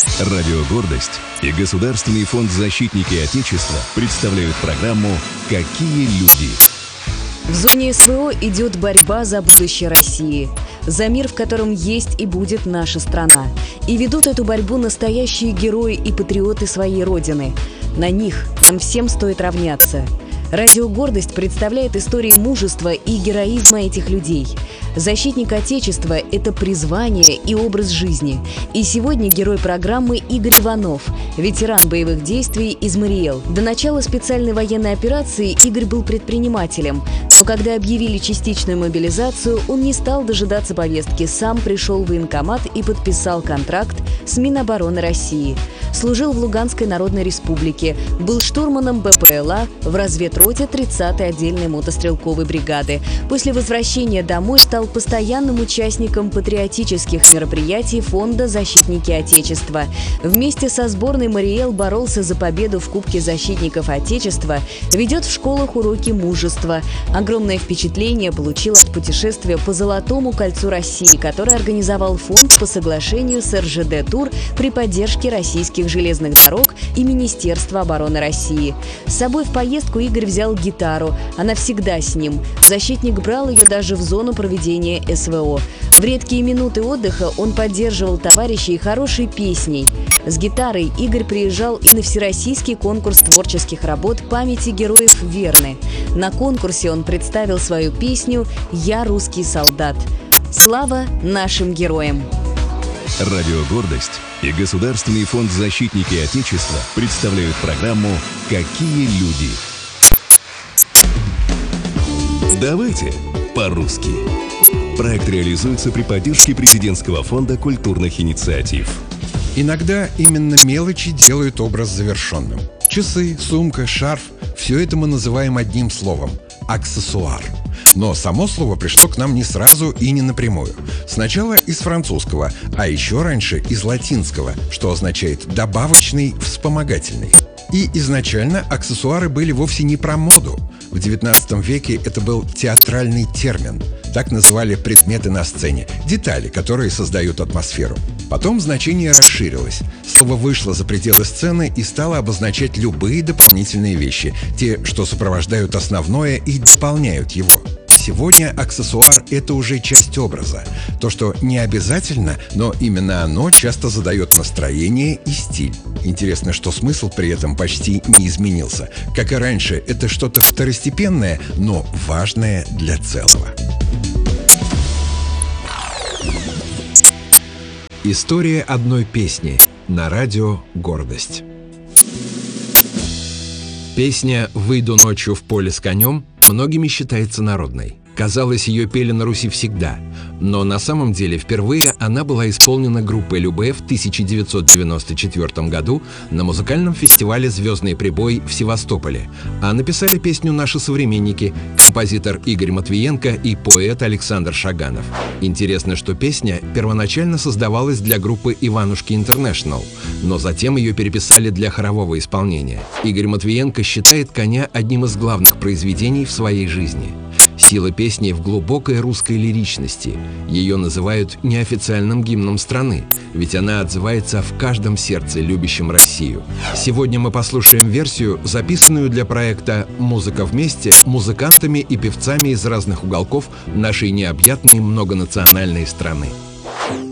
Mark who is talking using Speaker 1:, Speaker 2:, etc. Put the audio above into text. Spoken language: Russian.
Speaker 1: Радио «Гордость» и Государственный фонд «Защитники Отечества» представляют программу «Какие люди?».
Speaker 2: В зоне СВО идет борьба за будущее России, за мир, в котором есть и будет наша страна. И ведут эту борьбу настоящие герои и патриоты своей Родины. На них нам всем стоит равняться. Радио «Гордость» представляет истории мужества и героизма этих людей. Защитник Отечества – это призвание и образ жизни. И сегодня герой программы Игорь Иванов, ветеран боевых действий Измариэл. До начала специальной военной операции Игорь был предпринимателем. Но когда объявили частичную мобилизацию, он не стал дожидаться повестки, сам пришел в военкомат и подписал контракт с Минобороны России. Служил в Луганской Народной Республике, был штурманом БПЛА в разведроте 30-й отдельной мотострелковой бригады. После возвращения домой стал постоянным участником патриотических мероприятий фонда «Защитники Отечества». Вместе со сборной «Мариэл» боролся за победу в Кубке защитников Отечества, ведет в школах уроки мужества. Огромное впечатление получил от путешествия по Золотому кольцу России, которое организовал фонд по соглашению с РЖД «Тур» при поддержке российских железных дорог и Министерства обороны России. С собой в поездку Игорь взял гитару. Она всегда с ним. Защитник брал ее даже в зону проведения СВО. В редкие минуты отдыха он поддерживал товарищей хорошей песней. С гитарой Игорь приезжал и на всероссийский конкурс творческих работ памяти героев Верны. На конкурсе он представил свою песню «Я русский солдат». Слава нашим героям!
Speaker 1: Радио «Гордость» и Государственный фонд «Защитники Отечества» представляют программу «Какие люди?». Давайте по-русски. Проект реализуется при поддержке Президентского фонда культурных инициатив.
Speaker 3: Иногда именно мелочи делают образ завершенным. Часы, сумка, шарф – все это мы называем одним словом – аксессуар. Но само слово пришло к нам не сразу и не напрямую. Сначала из французского, а еще раньше из латинского, что означает «добавочный», «вспомогательный». И изначально аксессуары были вовсе не про моду. В XIX веке это был театральный термин. Так называли предметы на сцене, детали, которые создают атмосферу. Потом значение расширилось. Слово вышло за пределы сцены и стало обозначать любые дополнительные вещи, те, что сопровождают основное и дополняют его. Сегодня аксессуар – это уже часть образа. То, что не обязательно, но именно оно часто задает настроение и стиль. Интересно, что смысл при этом почти не изменился. Как и раньше, это что-то второстепенное, но важное для целого. История одной песни на радио «Гордость». Песня «Выйду ночью в поле с конем» многими считается народной. Казалось, ее пели на Руси всегда. Но на самом деле впервые она была исполнена группой Любэ в 1994 году на музыкальном фестивале «Звездный прибой» в Севастополе. А написали песню наши современники – композитор Игорь Матвиенко и поэт Александр Шаганов. Интересно, что песня первоначально создавалась для группы «Иванушки Интернешнл», но затем ее переписали для хорового исполнения. Игорь Матвиенко считает «Коня» одним из главных произведений в своей жизни. Сила песни в глубокой русской лиричности. Ее называют неофициальным гимном страны, ведь она отзывается в каждом сердце, любящем Россию. Сегодня мы послушаем версию, записанную для проекта «Музыка вместе» музыкантами и певцами из разных уголков нашей необъятной многонациональной страны.